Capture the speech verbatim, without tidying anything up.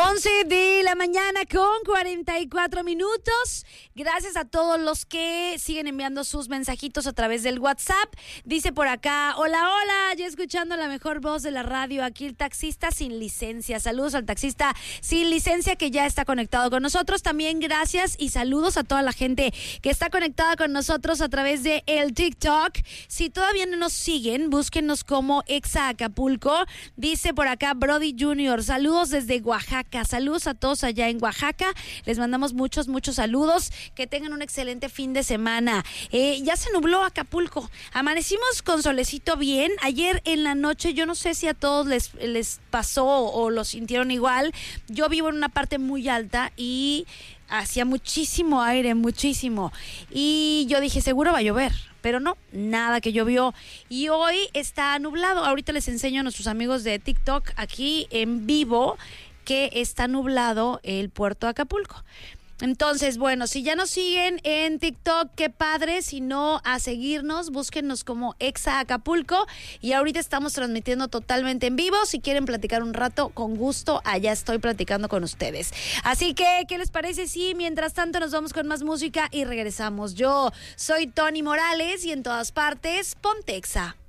once de la mañana con cuarenta y cuatro minutos. Gracias a todos los que siguen enviando sus mensajitos a través del WhatsApp. Dice por acá, hola, hola, ya escuchando la mejor voz de la radio. Aquí el taxista sin licencia. Saludos al taxista sin licencia que ya está conectado con nosotros. También gracias y saludos a toda la gente que está conectada con nosotros a través de el TikTok. Si todavía no nos siguen, búsquenos como Exa Acapulco. Dice por acá Brody junior, saludos desde Oaxaca. Saludos a todos allá en Oaxaca. Les mandamos muchos, muchos saludos. Que tengan un excelente fin de semana. Eh, ya se nubló Acapulco. Amanecimos con solecito bien. Ayer en la noche, yo no sé si a todos les, les pasó o lo sintieron igual. Yo vivo en una parte muy alta y hacía muchísimo aire, muchísimo. Y yo dije, seguro va a llover. Pero no, nada que llovió. Y hoy está nublado. Ahorita les enseño a nuestros amigos de TikTok aquí en vivo que está nublado el puerto de Acapulco. Entonces, bueno, si ya nos siguen en TikTok, qué padre. Si no, a seguirnos, búsquennos como Exa Acapulco. Y ahorita estamos transmitiendo totalmente en vivo. Si quieren platicar un rato, con gusto, allá estoy platicando con ustedes. Así que, ¿qué les parece si mientras tanto nos vamos con más música y regresamos? Yo soy Tony Morales y en todas partes, ponte Exa.